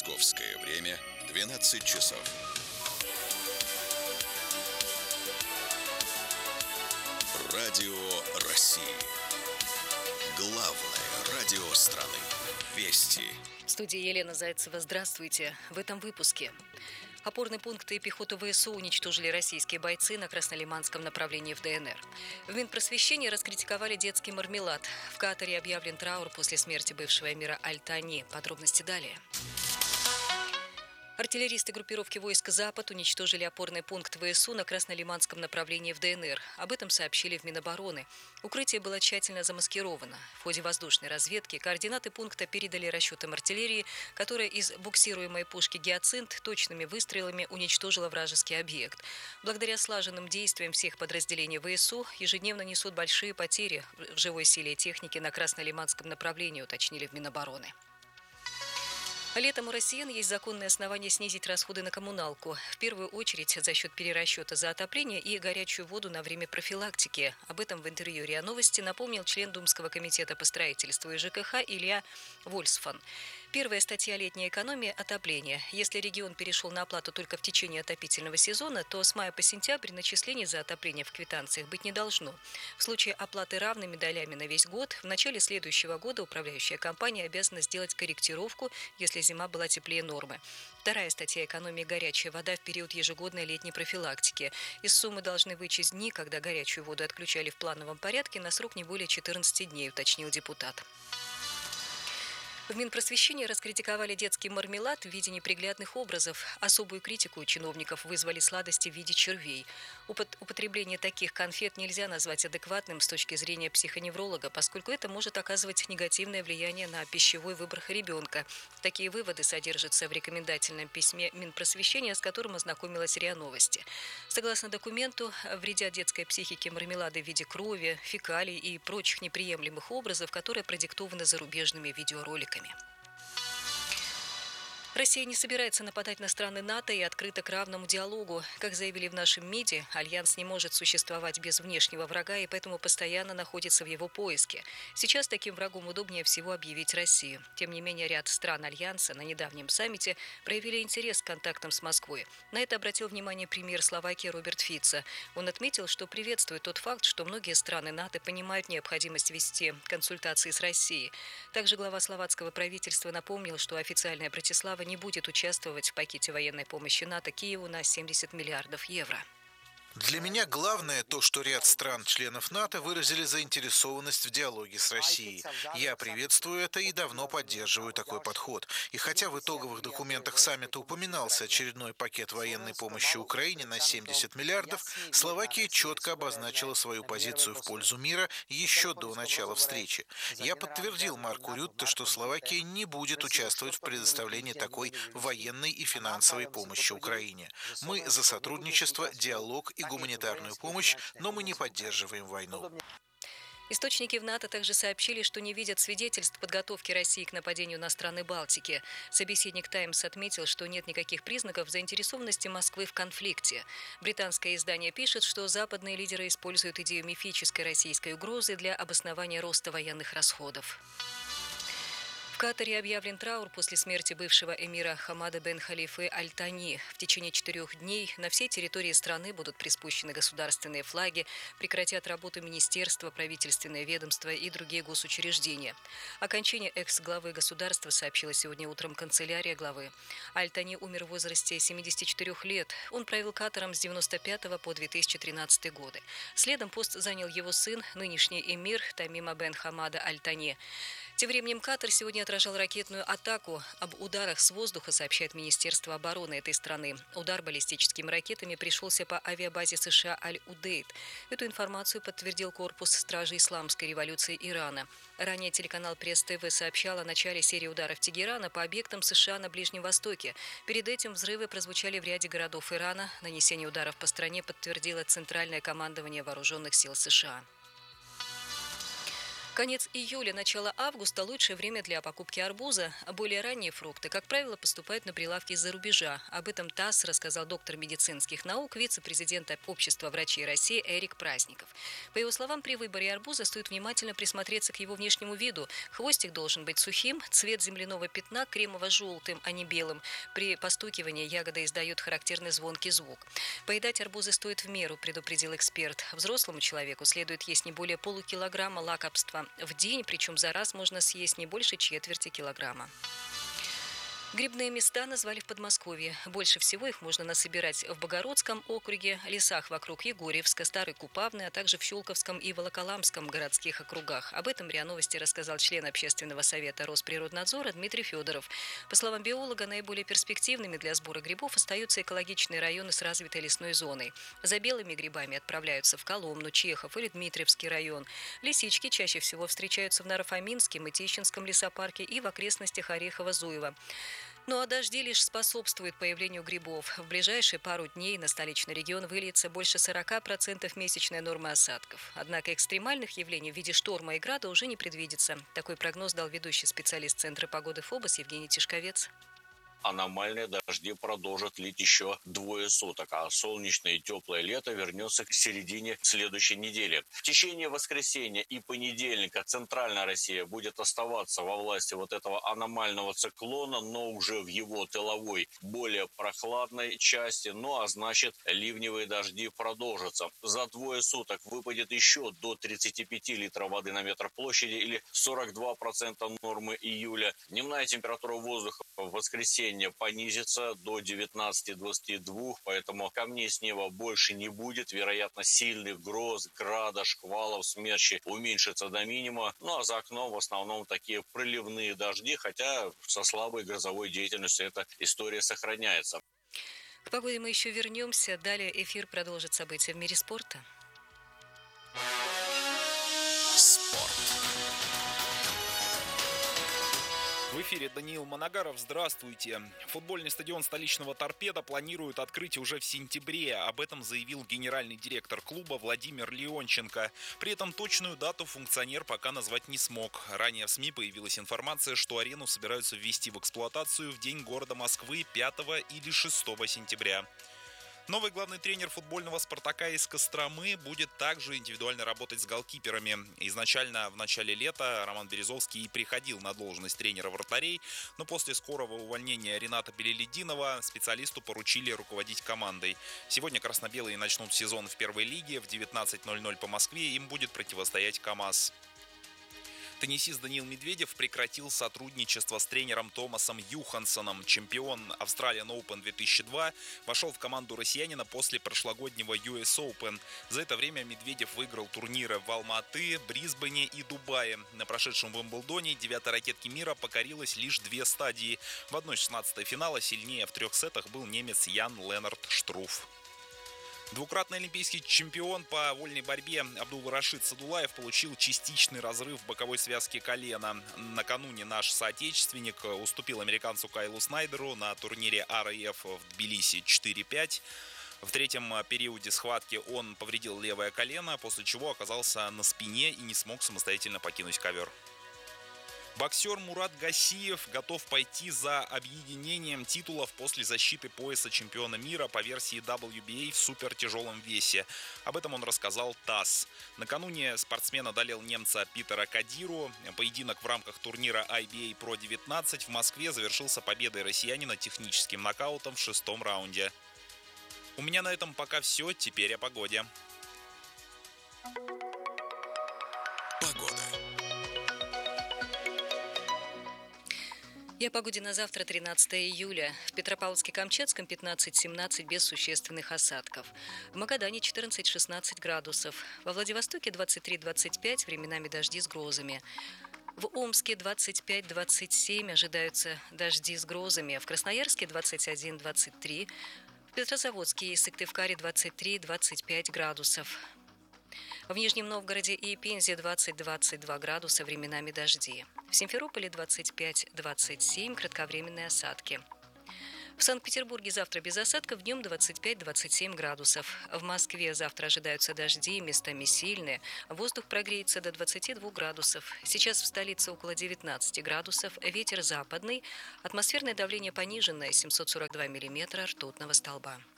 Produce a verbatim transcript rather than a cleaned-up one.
Московское время двенадцать часов. Радио России. Главное радио страны. Вести. В студии Елена Зайцева. Здравствуйте. В этом выпуске. Опорные пункты пехоты ВСУ уничтожили российские бойцы на Краснолиманском направлении в ДНР. В Минпросвещении раскритиковали детский мармелад. В Катаре объявлен траур после смерти бывшего эмира Аль-Тани. Подробности далее. Артиллеристы группировки войск «Запад» уничтожили опорный пункт ВСУ на Краснолиманском направлении в ДНР. Об этом сообщили в Минобороны. Укрытие было тщательно замаскировано. В ходе воздушной разведки координаты пункта передали расчетам артиллерии, которая из буксируемой пушки «Гиацинт» точными выстрелами уничтожила вражеский объект. Благодаря слаженным действиям всех подразделений ВСУ ежедневно несут большие потери в живой силе и технике на Краснолиманском направлении, уточнили в Минобороны. Летом у россиян есть законные основания снизить расходы на коммуналку. В первую очередь за счет перерасчета за отопление и горячую воду на время профилактики. Об этом в интервью РИА Новости напомнил член Думского комитета по строительству и ЖКХ Илья Вольсфан. Первая статья «Летняя экономия» – отопление. Если регион перешел на оплату только в течение отопительного сезона, то с мая по сентябрь начислений за отопление в квитанциях быть не должно. В случае оплаты равными долями на весь год, в начале следующего года управляющая компания обязана сделать корректировку, если зима была теплее нормы. Вторая статья «Экономия горячая вода» в период ежегодной летней профилактики. Из суммы должны вычесть дни, когда горячую воду отключали в плановом порядке на срок не более четырнадцати дней, уточнил депутат. В Минпросвещении раскритиковали детский мармелад в виде неприглядных образов. Особую критику у чиновников вызвали сладости в виде червей. Употребление таких конфет нельзя назвать адекватным с точки зрения психоневролога, поскольку это может оказывать негативное влияние на пищевой выбор ребенка. Такие выводы содержатся в рекомендательном письме Минпросвещения, с которым ознакомилась РИА Новости. Согласно документу, вредят детской психике мармелады в виде крови, фекалий и прочих неприемлемых образов, которые продиктованы зарубежными видеороликами. Россия не собирается нападать на страны НАТО и открыта к равному диалогу. Как заявили в нашем МИДе, Альянс не может существовать без внешнего врага и поэтому постоянно находится в его поиске. Сейчас таким врагом удобнее всего объявить Россию. Тем не менее, ряд стран Альянса на недавнем саммите проявили интерес к контактам с Москвой. На это обратил внимание премьер Словакии Роберт Фицо. Он отметил, что приветствует тот факт, что многие страны НАТО понимают необходимость вести консультации с Россией. Также глава словацкого правительства напомнил, что официальная Братислава не будет участвовать в пакете военной помощи НАТО Киеву на семьдесят миллиардов евро. Для меня главное то, что ряд стран-членов НАТО выразили заинтересованность в диалоге с Россией. Я приветствую это и давно поддерживаю такой подход. И хотя в итоговых документах саммита упоминался очередной пакет военной помощи Украине на семьдесят миллиардов, Словакия четко обозначила свою позицию в пользу мира еще до начала встречи. Я подтвердил Марку Рютте, что Словакия не будет участвовать в предоставлении такой военной и финансовой помощи Украине. Мы за сотрудничество, диалог и гуманитарную помощь, но мы не поддерживаем войну. Источники в НАТО также сообщили, что не видят свидетельств подготовки России к нападению на страны Балтики. Собеседник «Таймс» отметил, что нет никаких признаков заинтересованности Москвы в конфликте. Британское издание пишет, что западные лидеры используют идею мифической российской угрозы для обоснования роста военных расходов. В Катаре объявлен траур после смерти бывшего эмира Хамада бен Халифы Аль-Тани. В течение четырех дней на всей территории страны будут приспущены государственные флаги, прекратят работу министерства, правительственные ведомства и другие госучреждения. Окончание экс-главы государства сообщила сегодня утром канцелярия главы. Аль-Тани умер в возрасте семидесяти четырёх лет. Он правил Катаром с девяносто пятого по две тысячи тринадцатый годы. Следом пост занял его сын, нынешний эмир Тамима бен Хамада Аль-Тани. Тем временем Катар сегодня отражал ракетную атаку. Об ударах с воздуха сообщает Министерство обороны этой страны. Удар баллистическими ракетами пришелся по авиабазе США Аль-Удейд. Эту информацию подтвердил корпус стражи Исламской революции Ирана. Ранее телеканал Пресс-ТВ сообщал о начале серии ударов Тегерана по объектам США на Ближнем Востоке. Перед этим взрывы прозвучали в ряде городов Ирана. Нанесение ударов по стране подтвердило Центральное командование Вооруженных сил США. Конец июля, начало августа – лучшее время для покупки арбуза, а более ранние фрукты, как правило, поступают на прилавки из-за рубежа. Об этом ТАСС рассказал доктор медицинских наук, вице-президент Общества врачей России Эрик Праздников. По его словам, при выборе арбуза стоит внимательно присмотреться к его внешнему виду. Хвостик должен быть сухим, цвет земляного пятна кремово-желтым, а не белым. При постукивании ягода издает характерный звонкий звук. Поедать арбузы стоит в меру, предупредил эксперт. Взрослому человеку следует есть не более полукилограмма лакомства в день, причем за раз можно съесть не больше четверти килограмма. Грибные места назвали в Подмосковье. Больше всего их можно насобирать в Богородском округе, лесах вокруг Егорьевска, Старой Купавны, а также в Щелковском и Волоколамском городских округах. Об этом РИА Новости рассказал член Общественного совета Росприроднадзора Дмитрий Федоров. По словам биолога, наиболее перспективными для сбора грибов остаются экологичные районы с развитой лесной зоной. За белыми грибами отправляются в Коломну, Чехов или Дмитриевский район. Лисички чаще всего встречаются в Наро-Фоминском и Тищинском лесопарке и в окрестностях Орехово-Зуево. Ну а дожди лишь способствуют появлению грибов. В ближайшие пару дней на столичный регион выльется больше сорока процентов месячной нормы осадков. Однако экстремальных явлений в виде шторма и града уже не предвидится. Такой прогноз дал ведущий специалист Центра погоды ФОБОС Евгений Тишковец. Аномальные дожди продолжат лить еще двое суток, а солнечное и теплое лето вернется к середине следующей недели. В течение воскресенья и понедельника центральная Россия будет оставаться во власти вот этого аномального циклона, но уже в его тыловой, более прохладной части. Ну а значит, ливневые дожди продолжатся. За двое суток выпадет еще до тридцати пяти литров воды на метр площади или сорок два процента нормы июля. Дневная температура воздуха в воскресенье понизится до девятнадцати-двадцати двух, поэтому камней с неба больше не будет. Вероятно, сильных гроз, града, шквалов, смерчи уменьшится до минимума. Ну а за окном в основном такие проливные дожди, хотя со слабой грозовой деятельностью эта история сохраняется. К погоде мы еще вернемся. Далее эфир продолжит события в мире спорта. Спорт. В эфире Даниил Манагаров. Здравствуйте. Футбольный стадион столичного «Торпедо» планируют открыть уже в сентябре. Об этом заявил генеральный директор клуба Владимир Леонченко. При этом точную дату функционер пока назвать не смог. Ранее в СМИ появилась информация, что арену собираются ввести в эксплуатацию в День города Москвы пятого или шестого сентября. Новый главный тренер футбольного «Спартака» из Костромы будет также индивидуально работать с голкиперами. Изначально в начале лета Роман Березовский и приходил на должность тренера вратарей, но после скорого увольнения Рената Белелединова специалисту поручили руководить командой. Сегодня красно-белые начнут сезон в первой лиге. В девятнадцать ноль ноль по Москве им будет противостоять КамАЗ. Теннисист Даниил Медведев прекратил сотрудничество с тренером Томасом Юхансоном. Чемпион Australian Open две тысячи два вошел в команду россиянина после прошлогоднего ю эс Open. За это время Медведев выиграл турниры в Алма-Аты, Брисбене и Дубае. На прошедшем Уимблдоне девятой ракетке мира покорилось лишь две стадии. В одной шестнадцатой финала сильнее в трех сетах был немец Ян Ленард Штруф. Двукратный олимпийский чемпион по вольной борьбе Абдул-Рашид Садулаев получил частичный разрыв боковой связки колена. Накануне наш соотечественник уступил американцу Кайлу Снайдеру на турнире ар эф в Тбилиси четыре пять. В третьем периоде схватки он повредил левое колено, после чего оказался на спине и не смог самостоятельно покинуть ковер. Боксер Мурат Гасиев готов пойти за объединением титулов после защиты пояса чемпиона мира по версии дабл ю би эй в супертяжелом весе. Об этом он рассказал ТАСС. Накануне спортсмен одолел немца Питера Кадиру. Поединок в рамках турнира ай би эй про девятнадцать в Москве завершился победой россиянина техническим нокаутом в шестом раунде. У меня на этом пока все. Теперь о погоде. Погода. И о погоде на завтра, тринадцатого июля. В Петропавловске-Камчатском пятнадцать-семнадцать без существенных осадков. В Магадане четырнадцать-шестнадцать градусов. Во Владивостоке двадцать три двадцать пять, временами дожди с грозами. В Омске двадцать пять двадцать семь, ожидаются дожди с грозами. В Красноярске двадцать один двадцать три. В Петрозаводске и Сыктывкаре двадцать три двадцать пять градусов. В Нижнем Новгороде и Пензе двадцать-двадцать два градуса, временами дожди. В Симферополе двадцать пять двадцать семь, кратковременные осадки. В В Санкт-Петербурге завтра без осадков, днем двадцать пять - двадцать семь градусов. В Москве завтра ожидаются дожди, местами сильные. Воздух прогреется до двадцати двух градусов. Сейчас в столице около девятнадцати градусов. Ветер западный. Атмосферное давление пониженное, семьсот сорок два миллиметра ртутного столба.